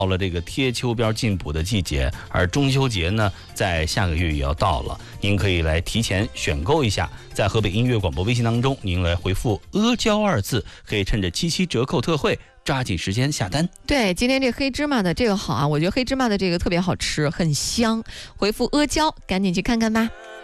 到了这个贴秋膘进补的季节，而中秋节呢，在下个月也要到了，您可以来提前选购一下，在河北音乐广播微信当中，您来回复“阿胶”2字，可以趁着7.7折扣特惠，抓紧时间下单。 对，今天这黑芝麻的这个好啊，我觉得黑芝麻的这个特别好吃，很香。回复“阿胶”，赶紧去看看吧。